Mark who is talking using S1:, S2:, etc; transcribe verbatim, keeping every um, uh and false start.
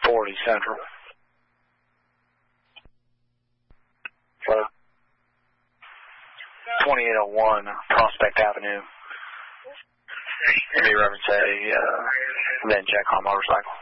S1: forty Central. Hello? twenty-eight oh one Prospect Avenue. Give me reference a uh, then check on motorcycle.